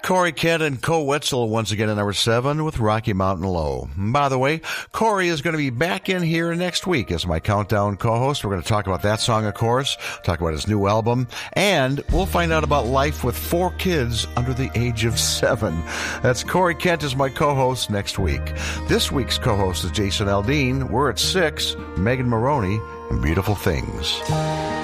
Corey Kent and Co Wetzel once again at number 7 with Rocky Mountain Low. By the way, Corey is going to be back in here next week as my countdown co-host. We're going to talk about that song, of course, talk about his new album, and we'll find out about life with 4 kids under the age of 7. That's Corey Kent as my co-host next week. This week's co-host is Jason Aldean. We're at 6, Megan Maroney, and Beautiful Things.